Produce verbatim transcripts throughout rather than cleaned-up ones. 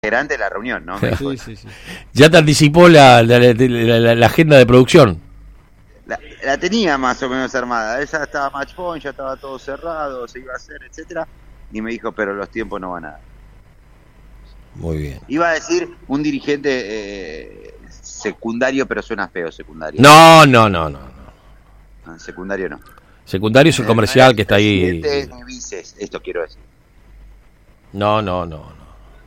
integrante de la reunión, ¿no? Sí, sí, sí. Ya te anticipó la, la, la, la, la agenda de producción. La, la tenía más o menos armada. Ella estaba match point, ya estaba todo cerrado, se iba a hacer, etcétera. Y me dijo, pero los tiempos no van a dar. Muy bien. Iba a decir un dirigente eh, secundario, pero suena feo secundario. No, no, no, no. Ah, secundario no. Secundario es un comercial que está ahí. Ni vices, esto quiero decir. No, no, no, no.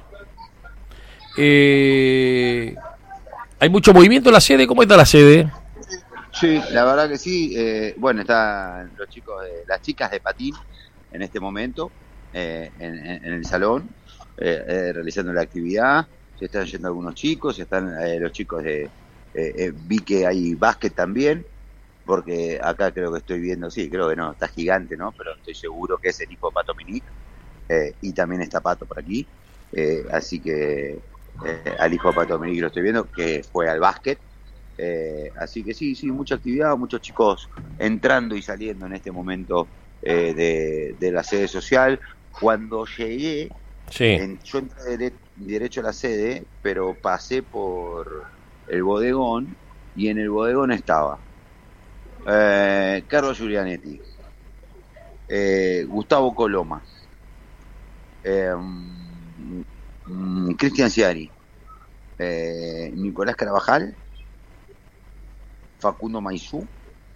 Eh, ¿Hay mucho movimiento en la sede? ¿Cómo está la sede? Sí, la verdad que sí. Eh, bueno, están los chicos, de, las chicas de patín en este momento eh, en, en, en el salón eh, eh, realizando la actividad. Se están yendo algunos chicos, están eh, los chicos de. Eh, eh, vi que hay básquet también, porque acá creo que estoy viendo, sí, creo que no, está gigante, ¿no? Pero estoy seguro que es el hijo de Pato Minic eh, y también está Pato por aquí. Eh, así que eh, al hijo de Pato Minic lo estoy viendo, que fue al básquet. Eh, así que sí, sí, mucha actividad, muchos chicos entrando y saliendo en este momento eh, de, de la sede social. Cuando llegué, sí. en, yo entré dere, derecho a la sede, pero pasé por el bodegón y en el bodegón estaba eh, Carlos Giulianetti, eh, Gustavo Coloma, eh, mm, Cristian Ciari, eh, Nicolás Carabajal, Facundo Maizú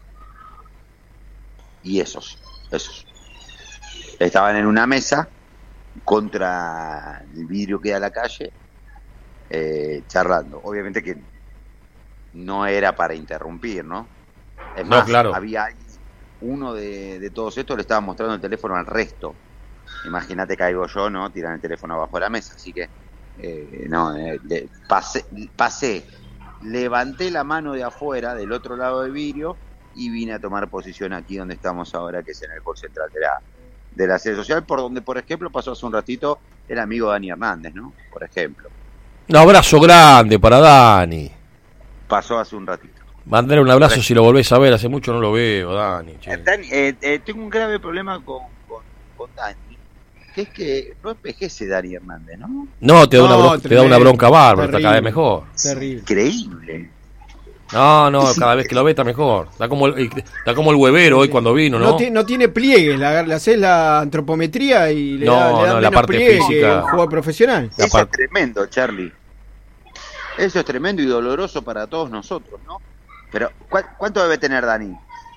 y esos, esos. Estaban en una mesa contra el vidrio que da a la calle, eh, charlando. Obviamente que no era para interrumpir, ¿no? Es más, no, claro. Había uno de, de todos estos le estaba mostrando el teléfono al resto. Imagínate, caigo yo, ¿no? Tiran el teléfono abajo de la mesa, así que eh, no, eh, de, pasé, pasé levanté la mano de afuera, del otro lado del vidrio, y vine a tomar posición aquí donde estamos ahora, que es en el hall central de la, de la sede social, por donde, por ejemplo, pasó hace un ratito el amigo Dani Hernández, ¿no? Por ejemplo. Un abrazo grande para Dani. Pasó hace un ratito. Mandale un abrazo si lo volvés a ver, hace mucho no lo veo, Dani. Eh, Dani eh, eh, tengo un grave problema con, con, con Dani, que es que no envejece Dani Hernández, ¿no? No, te da, no, una, bron- te da una bronca bárbara, está cada vez mejor. Terrible. Increíble. No, no, cada vez que lo ve está mejor. Está como el, está como el huevero hoy cuando vino, ¿no? No, t- no tiene pliegues, la, le haces la antropometría y le no, da, le da no, menos la parte pliegue física. que un jugador profesional. Eso part- es tremendo, Charlie. Eso es tremendo y doloroso para todos nosotros, ¿no? Pero, ¿cu- ¿cuánto debe tener Dani?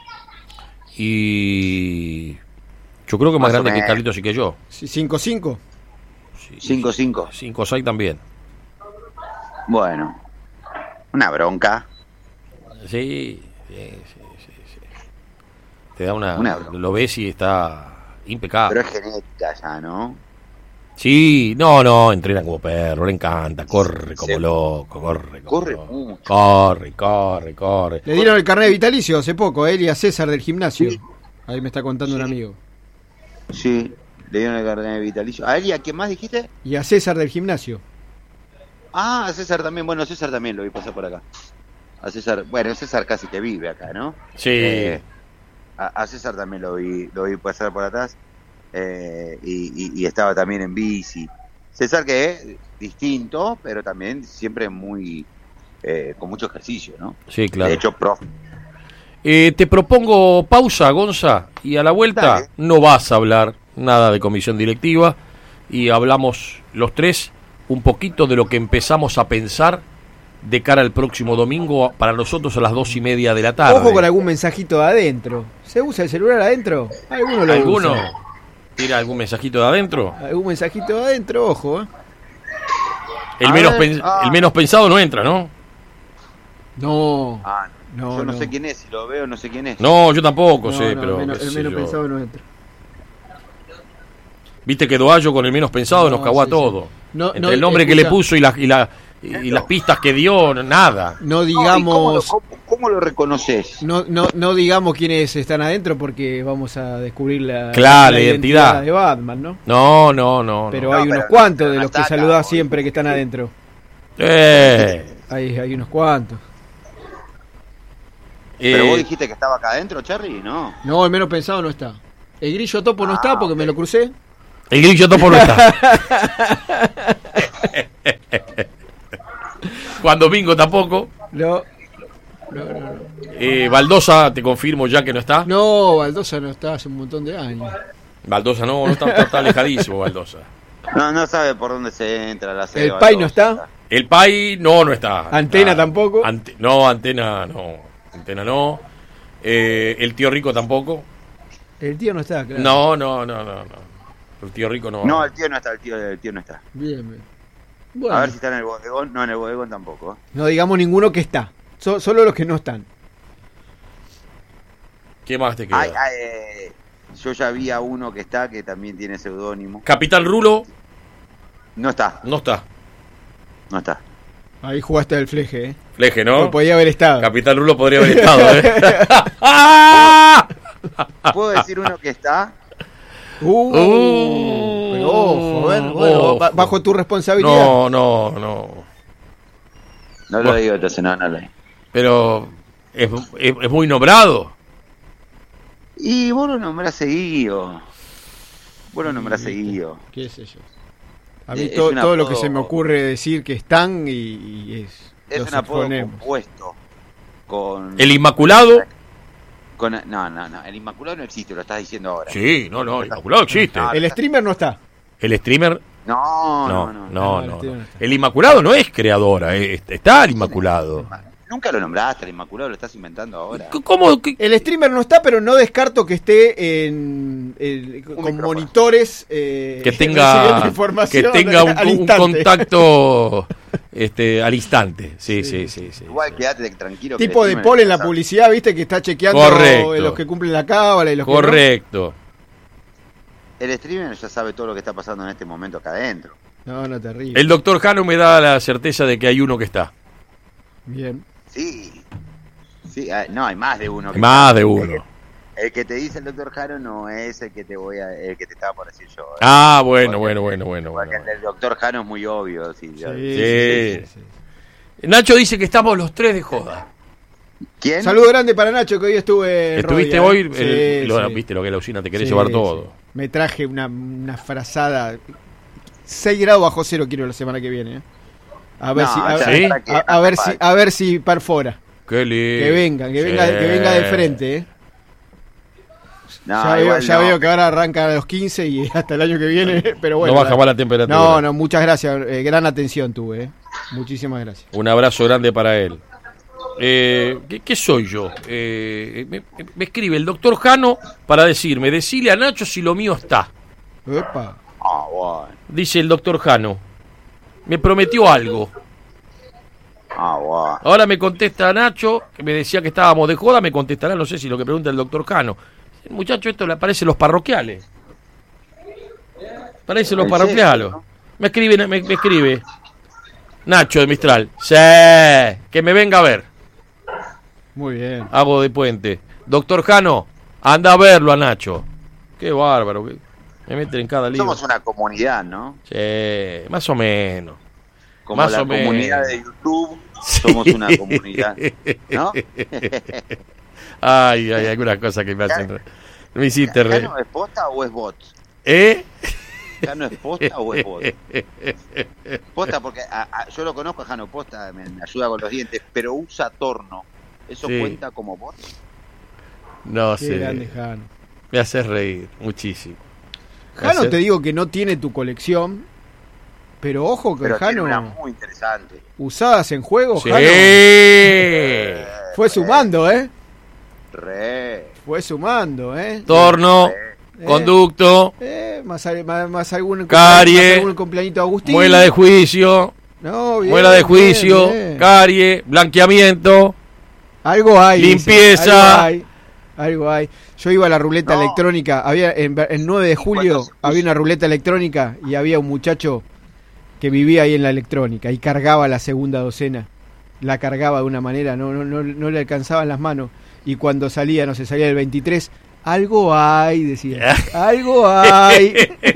Y yo creo que más, Más o grande que menos. Carlitos y que yo. cinco cinco. cinco cinco. cinco seis también. Bueno, una bronca. Sí, sí, sí, sí, sí. Te da una, Una bronca. lo ves y está impecable. Pero es genética ya, ¿no? Sí, no, no, entrena como perro, le encanta, corre como Sí. loco, corre como Corre loco. mucho. Corre, corre, corre. Le dieron el carnet vitalicio hace poco, a él y a César del gimnasio. Sí. Ahí me está contando un Sí. amigo. Sí, le dieron el carnet de vitalicio. ¿A él y a quién más dijiste? Y a César del gimnasio. Ah, a César también. Bueno, César también lo vi pasar por acá. A César, bueno, César casi que vive acá, ¿no? Sí, Eh, a, a César también lo vi, lo vi pasar por atrás. Eh, y, y, y estaba también en bici. César que es distinto, pero también siempre muy eh, con mucho ejercicio, ¿no? sí, claro. De hecho, prof. Eh, te propongo pausa, Gonza, y a la vuelta Dale. no vas a hablar nada de comisión directiva y hablamos los tres un poquito de lo que empezamos a pensar de cara al próximo domingo para nosotros a las dos y media de la tarde. Ojo con algún mensajito de adentro. ¿Se usa el celular adentro? Alguno lo ¿Alguno usa. tira algún mensajito de adentro? Algún mensajito de adentro, ojo, ¿eh? El A menos, ver, pen- ah. el menos pensado no entra, ¿no? No. Ah, No, yo no, no. sé quién es, si lo veo no sé quién es. No, yo tampoco No, sé, no, pero... el menos, qué el sé menos yo. pensado no entra. Viste que Doallo con el menos pensado No, nos cagó a sí, todo. sí. No, Entre no, el nombre que le escucha. puso y, la, y, la, y las pistas que dio, nada. No No, ¿y cómo, lo, digamos, cómo, cómo lo reconoces? no, no, no digamos quiénes están adentro porque vamos a descubrir la, Claro, la identidad. de Batman, ¿no? No, no, no. Pero no. hay No, unos pero- cuantos pero de no los que está acá, saludás hoy. siempre que están adentro. Eh, Hay, hay unos cuantos. Pero eh, vos dijiste que estaba acá adentro, Charlie, ¿no? No, el menos pensado no está. El grillo topo no Ah, está porque ok. me lo crucé. el grillo topo no está. Juan Domingo tampoco. No. No, no, no. Eh, Baldosa, te confirmo ya que no está. No, Baldosa no está hace un montón de años. Baldosa no, no está, está, está alejadísimo, Baldosa. No, no sabe por dónde se entra la sede. ¿El Pai no está? El Pai no, no está. ¿Antena Ah, tampoco? Ante, no, Antena no. Antena no. Eh, el tío Rico tampoco. El tío no está, claro. No, no, no, no, no. El tío Rico no. No, el tío no está, el tío, el tío no está. Bien, bien. Bueno, A ver si está en el bodegón. No, en el bodegón tampoco. no digamos ninguno que está. So- solo los que no están. ¿Qué más te queda? Ay, ay, eh, yo ya vi a uno que está, que también tiene seudónimo. Capitán Rulo No está, no está. no está. Ahí jugaste el fleje, ¿eh? Fleje, ¿no? Podía haber estado. Capitán Rulo podría haber estado, ¿eh? ¿Puedo decir uno que está? Uh, Uh, pero ojo, a ver, bueno, ojo. ba- bajo tu responsabilidad. No, no, no. No lo Bueno. digo, entonces no, no lo digo. Pero es, es, es muy nombrado. Y vos lo nombrás seguido. Vos lo nombrás seguido. ¿Qué sé yo? A mí Es to- un todo lo que apodo- se me ocurre decir que están y, y es... Es los un apodo exponemos. compuesto. Con, El Inmaculado. con. No, no, no. El Inmaculado no existe, lo estás diciendo ahora. Sí, no, no, el Inmaculado existe. No, El streamer no está. El streamer. No, No, no, no. no, no, no. el tío no. no está. El Inmaculado no es creadora, eh, está el Inmaculado. Nunca lo nombraste, el Inmaculado lo estás inventando ahora. C- ¿Cómo? que- El streamer no está, pero no descarto que esté en, en- con micrófono. monitores eh, Que recibiendo tenga, que información tenga un, al un instante. contacto este, al instante. Sí, sí, sí. sí, Igual sí. quédate tranquilo. que Tipo el de streamer Paul en la sabe. publicidad, viste, que está chequeando Correcto. los que cumplen la cábala y los Correcto. El streamer ya sabe todo lo que está pasando en este momento acá adentro. que no. No, no, terrible. El doctor Jano me da la certeza de que hay uno que está. Bien. Sí. Sí, ah, no, hay más de uno. que Más está. de El uno. que, el que te dice el doctor Jaro no es el que te voy a, el que te estaba por decir yo. ¿eh? Ah, bueno, bueno, bueno, bueno. Porque bueno. el del doctor Jaro es muy obvio. Sí, ya- Sí, Sí. sí, sí, sí. Nacho dice que estamos los tres de joda. ¿Quién? Saludo grande para Nacho, que hoy estuve en ¿Estuviste Rodia, hoy? ¿eh? El- Sí, lo- sí. ¿Viste lo que la usina te querés Sí, llevar sí. todo? Me traje una, una frazada. seis grados bajo cero quiero la semana que viene. ¿eh? A ver No, si a, ya, ver- ¿para qué? a- a No ver te si falta. a ver si perfora. Qué lindo. Que venga, que venga, Sí. que venga de frente, ¿eh? No, ya veo, igual ya no. veo que ahora arranca a los quince y hasta el año que viene, pero bueno. No baja más la temperatura. No, no, muchas gracias, eh, gran atención tuve, ¿eh? Muchísimas gracias. Un abrazo grande para él. Eh, ¿qué, qué soy yo? Eh, me, me escribe el doctor Jano para decirme, decile a Nacho si lo mío está. Epa. Ah, bueno. Dice el doctor Jano. Me prometió algo. Ah, bueno. Ahora me contesta Nacho, que me decía que estábamos de joda, me contestará, no sé si lo que pregunta el doctor Jano. El muchacho, esto le parece los parroquiales. Parece los ¿En parroquiales. serio? Me escribe, me, me escribe. Nacho de Mistral. Sí, que me venga a ver. Muy bien. Hago de puente. Doctor Jano, anda a verlo a Nacho. Qué bárbaro. que- Me meten en cada lío. Somos una comunidad, ¿no? Sí, más o menos. Como Más la o menos. comunidad de YouTube, Sí. somos una comunidad, ¿no? Ay, hay algunas cosas que me hacen. Me hiciste re. ¿Jano es posta o es bot? ¿Eh? ¿Jano es posta o es bot? Posta porque a- a- yo lo conozco a Jano Posta, me, me ayuda con los dientes, pero usa torno. ¿Eso Sí. cuenta como bot? No Qué sé. grande Jano. Me haces reír muchísimo. Me Jano, haces- te digo que no tiene tu colección, pero ojo que Pero tiene una Jano, muy interesante. usadas en juego, Sí. Jano fue sumando, ¿eh? Re. Fue sumando, ¿eh? Torno, Eh, conducto, eh, más, al- más, más algún Carie, más algún cumpleañito de Agustín. muela de juicio, No, bien, muela de bien, juicio, bien. carie, blanqueamiento. Algo hay. dice, Limpieza. algo hay. Algo hay. Yo iba a la ruleta No. electrónica. Había en, en nueve de julio cuando se puso- había una ruleta electrónica y había un muchacho que vivía ahí en la electrónica y cargaba la segunda docena. La cargaba de una manera, no, no, no, no le alcanzaban las manos. Y cuando salía, no sé, salía el veintitrés, algo hay, decía. Algo hay.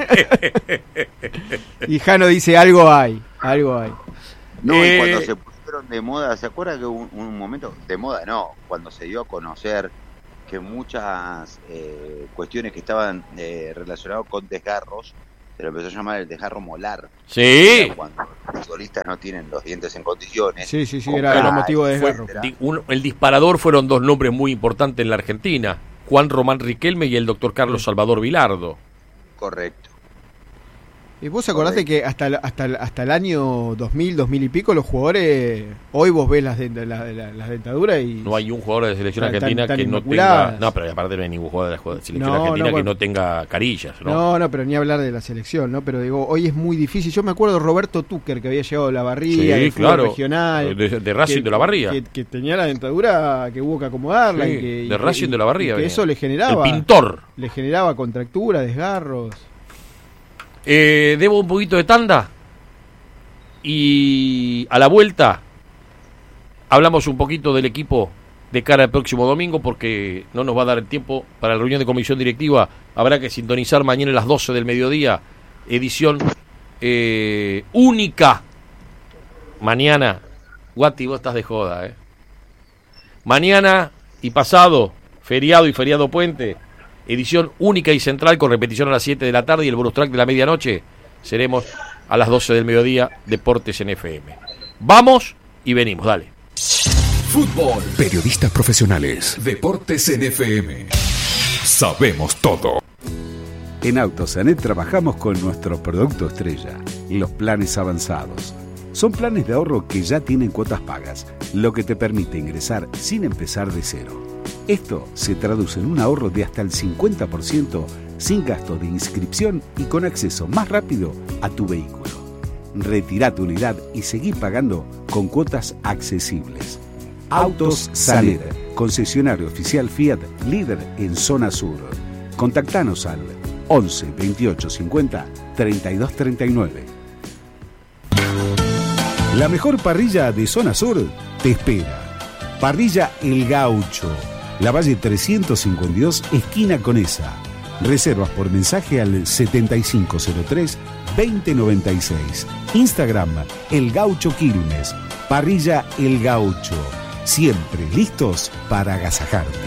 Y Jano dice, algo hay, algo hay. No, Eh, y cuando se pusieron de moda, ¿se acuerda que un, un momento de moda? No, cuando se dio a conocer que muchas eh, cuestiones que estaban eh, relacionadas con desgarros se lo empezó a llamar el desgarro molar. Sí. Cuando los futbolistas no tienen los dientes en condiciones. Sí, sí, sí, era el motivo de desgarro. Fue, un, el disparador fueron dos nombres muy importantes en la Argentina, Juan Román Riquelme y el doctor Carlos Salvador Vilardo. Correcto. ¿Y vos acordaste que hasta el, hasta el, hasta el año dos mil, dos mil y pico, los jugadores, hoy vos ves las, de, la, la, las dentaduras y... No hay un jugador de selección tan, argentina tan que no tenga... No, pero aparte no hay ningún jugador de la selección no, argentina no, bueno, que no tenga carillas, ¿no? No, no, pero ni hablar de la selección, ¿no? Pero digo, hoy es muy difícil. Yo me acuerdo de Roberto Tucker, que había llegado a la Barría, sí, claro, regional. De, de Racing que, de la Barría. Que, que tenía la dentadura que hubo que acomodarla. Sí, y que, de y Racing que, de la Barría. Y que eso le generaba... El pintor. Le generaba contractura, desgarros... Eh, debo un poquito de tanda y a la vuelta hablamos un poquito del equipo de cara al próximo domingo, porque no nos va a dar el tiempo para la reunión de comisión directiva. Habrá que sintonizar mañana a las doce del mediodía, edición eh, única. Mañana, Guati, vos estás de joda, ¿eh? Mañana y pasado, feriado y feriado puente, edición única y central con repetición a las siete de la tarde y el bonus track de la medianoche. Seremos a las doce del mediodía, Deportes en F M. Vamos y venimos, dale. Fútbol. Periodistas profesionales. Deportes en F M. Sabemos todo. En Autosanet trabajamos con nuestro producto estrella, los planes avanzados. Son planes de ahorro que ya tienen cuotas pagas, lo que te permite ingresar sin empezar de cero. Esto se traduce en un ahorro de hasta el cincuenta por ciento sin gasto de inscripción y con acceso más rápido a tu vehículo. Retirá tu unidad y seguí pagando con cuotas accesibles. Autos Sanet, concesionario oficial Fiat, líder en zona sur. Contactanos al once veintiocho cincuenta treinta y dos treinta y nueve. La mejor parrilla de zona sur te espera. Parrilla El Gaucho, La Valle trescientos cincuenta y dos, esquina Conesa. Reservas por mensaje al setenta y cinco cero tres veinte noventa y seis. Instagram El Gaucho Quilmes. Parrilla El Gaucho. Siempre listos para agasajarte.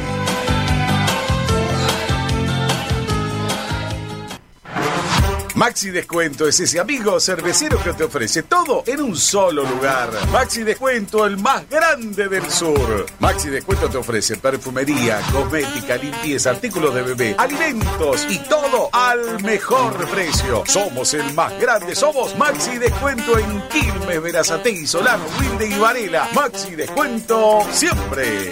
Maxi Descuento es ese amigo cervecero que te ofrece todo en un solo lugar. Maxi Descuento, el más grande del sur. Maxi Descuento te ofrece perfumería, cosmética, limpieza, artículos de bebé, alimentos y todo al mejor precio. Somos el más grande, somos Maxi Descuento en Quilmes, Berazategui, Solano, Wilde y Varela. Maxi Descuento siempre.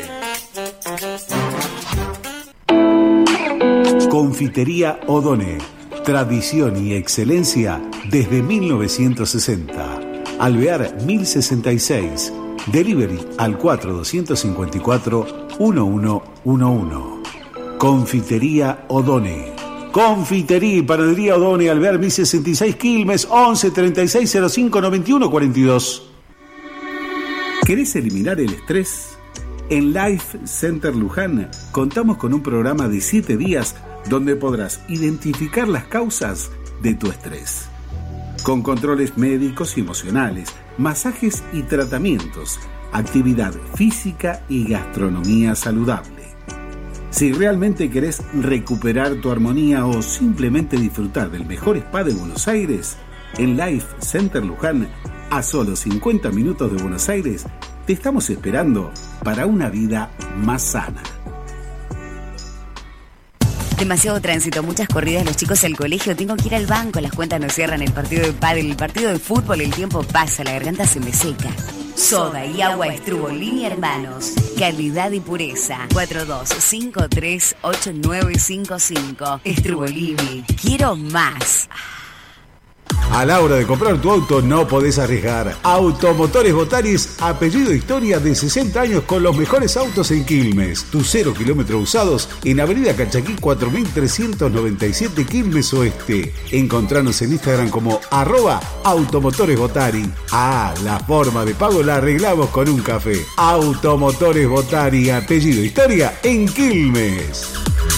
Confitería O'Donnell. Tradición y excelencia desde mil novecientos sesenta. Alvear mil sesenta y seis. Delivery al cuatro dos cinco cuatro uno uno uno uno. Confitería O'Donnell. Confitería y panadería O'Donnell, Alvear mil sesenta y seis, Quilmes, once treinta y seis cero cinco noventa y uno cuarenta y dos. ¿Querés eliminar el estrés? En Life Center Luján contamos con un programa de siete días donde podrás identificar las causas de tu estrés. Con controles médicos y emocionales, masajes y tratamientos, actividad física y gastronomía saludable. Si realmente querés recuperar tu armonía o simplemente disfrutar del mejor spa de Buenos Aires, en Life Center Luján, a solo cincuenta minutos de Buenos Aires, te estamos esperando para una vida más sana. Demasiado tránsito, muchas corridas, los chicos al colegio, tengo que ir al banco, las cuentas no cierran, el partido de pádel, el partido de fútbol, el tiempo pasa, la garganta se me seca. Soda y agua Estrubolini Hermanos, calidad y pureza. cuatro dos cinco tres ocho nueve cinco cinco. Estrubolini, quiero más. A la hora de comprar tu auto no podés arriesgar. Automotores Botaris, apellido Historia, de sesenta años con los mejores autos en Quilmes. Tus cero kilómetros usados en Avenida Cachaquí cuatro mil trescientos noventa y siete, Quilmes Oeste. Encontranos en Instagram como arroba Automotores Botari. Ah, la forma de pago la arreglamos con un café. Automotores Botari, apellido Historia en Quilmes.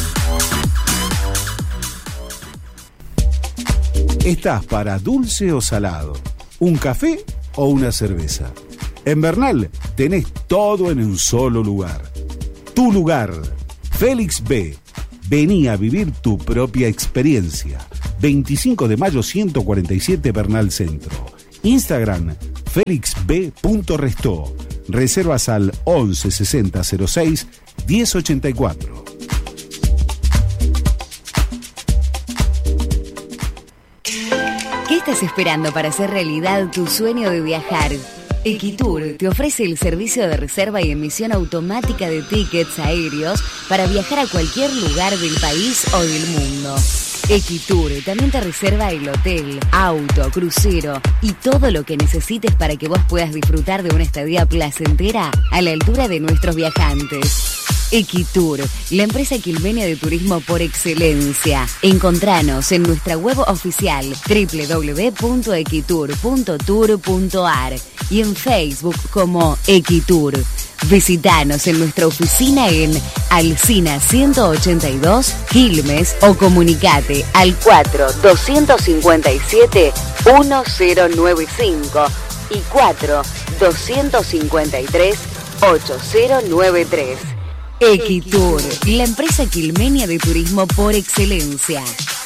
¿Estás para dulce o salado? ¿Un café o una cerveza? En Bernal tenés todo en un solo lugar. Tu lugar, Félix B. Vení a vivir tu propia experiencia. veinticinco de mayo ciento cuarenta y siete Bernal Centro. Instagram, felixb.restó. Reservas al once sesenta cero seis diez ochenta y cuatro. ¿Qué estás esperando para hacer realidad tu sueño de viajar? Equitour te ofrece el servicio de reserva y emisión automática de tickets aéreos para viajar a cualquier lugar del país o del mundo. Equitour también te reserva el hotel, auto, crucero y todo lo que necesites para que vos puedas disfrutar de una estadía placentera a la altura de nuestros viajantes. Equitour, la empresa quilmenia de turismo por excelencia. Encontranos en nuestra web oficial doble u doble u doble u punto equitour punto tour punto a r y en Facebook como Equitour. Visítanos en nuestra oficina en Alsina ciento ochenta y dos, Quilmes, o comunicate al cuatro dos cinco siete uno cero nueve cinco y cuatro dos cinco tres ocho cero nueve tres. Equitour, la empresa quilmenia de turismo por excelencia.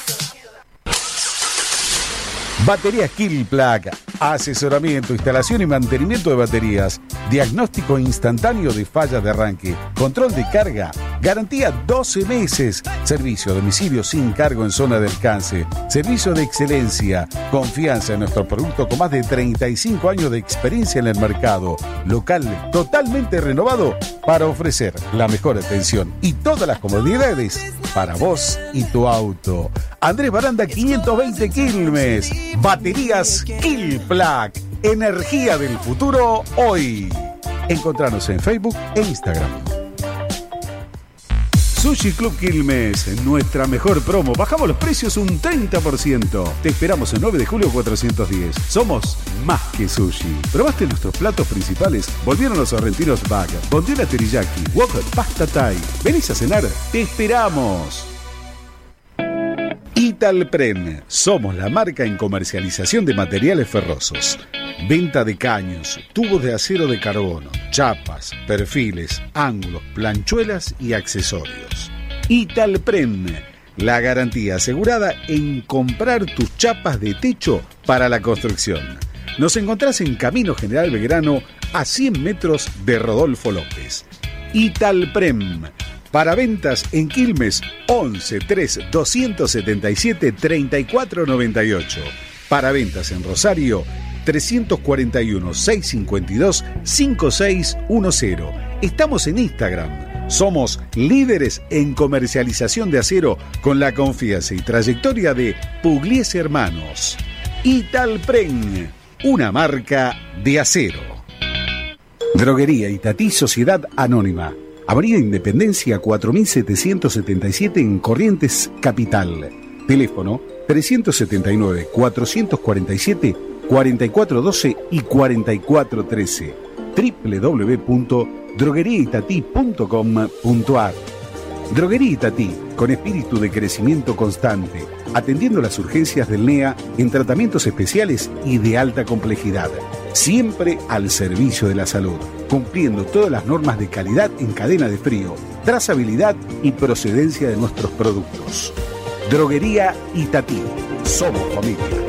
Baterías Kilplug, asesoramiento, instalación y mantenimiento de baterías, diagnóstico instantáneo de fallas de arranque, control de carga, garantía doce meses, servicio a domicilio sin cargo en zona de alcance, servicio de excelencia, confianza en nuestro producto con más de treinta y cinco años de experiencia en el mercado, local totalmente renovado para ofrecer la mejor atención y todas las comodidades para vos y tu auto. Andrés Baranda quinientos veinte Quilmes. Baterías Kilplug, energía del futuro hoy. Encontranos en Facebook e Instagram. Sushi Club Quilmes, nuestra mejor promo. Bajamos los precios un treinta por ciento. Te esperamos en nueve de julio cuatrocientos diez. Somos más que sushi. ¿Probaste nuestros platos principales? Volvieron los sorrentinos Bag, bondiola teriyaki, wok, pasta thai. ¿Venís a cenar? ¡Te esperamos! Italpren, somos la marca en comercialización de materiales ferrosos. Venta de caños, tubos de acero de carbono, chapas, perfiles, ángulos, planchuelas y accesorios. Italpren, la garantía asegurada en comprar tus chapas de techo para la construcción. Nos encontrás en Camino General Belgrano a cien metros de Rodolfo López. Italpren. Para ventas en Quilmes, once tres doscientos setenta y siete treinta y cuatro noventa y ocho. Para ventas en Rosario, trescientos cuarenta y uno seiscientos cincuenta y dos cincuenta y seis diez. Estamos en Instagram. Somos líderes en comercialización de acero con la confianza y trayectoria de Pugliese Hermanos. Italpren, una marca de acero. Droguería Itatí Sociedad Anónima. Avenida Independencia cuatro mil setecientos setenta y siete en Corrientes, Capital. Teléfono trescientos setenta y nueve cuatrocientos cuarenta y siete cuarenta y cuatro doce y cuarenta y cuatro trece. doble u doble u doble u punto droguería itatí punto com punto a r. Droguería Itatí, con espíritu de crecimiento constante, atendiendo las urgencias del N E A en tratamientos especiales y de alta complejidad. Siempre al servicio de la salud, cumpliendo todas las normas de calidad en cadena de frío, trazabilidad y procedencia de nuestros productos. Droguería Itatí. Somos familia.